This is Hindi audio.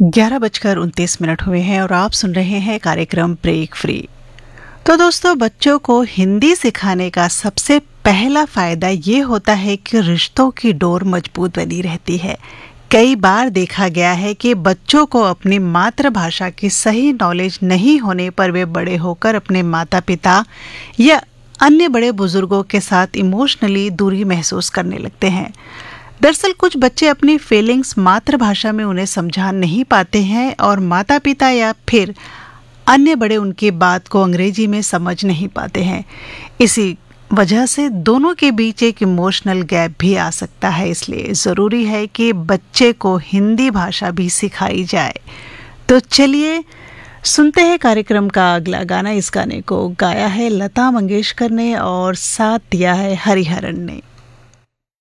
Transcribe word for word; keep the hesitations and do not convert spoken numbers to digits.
ग्यारह बजकर उनतीस मिनट हुए हैं और आप सुन रहे हैं कार्यक्रम ब्रेक फ्री। तो दोस्तों, बच्चों को हिंदी सिखाने का सबसे पहला फायदा ये होता है कि रिश्तों की डोर मजबूत बनी रहती है। कई बार देखा गया है कि बच्चों को अपनी मातृभाषा की सही नॉलेज नहीं होने पर वे बड़े होकर अपने माता पिता या अन्य बड़े बुजुर्गों के साथ इमोशनली दूरी महसूस करने लगते हैं। दरअसल कुछ बच्चे अपनी फीलिंग्स मातृभाषा में उन्हें समझा नहीं पाते हैं और माता पिता या फिर अन्य बड़े उनकी बात को अंग्रेजी में समझ नहीं पाते हैं। इसी वजह से दोनों के बीच एक इमोशनल गैप भी आ सकता है। इसलिए ज़रूरी है कि बच्चे को हिंदी भाषा भी सिखाई जाए। तो चलिए सुनते हैं कार्यक्रम का अगला गाना। इस गाने को गाया है लता मंगेशकर ने और साथ दिया है हरिहरन ने।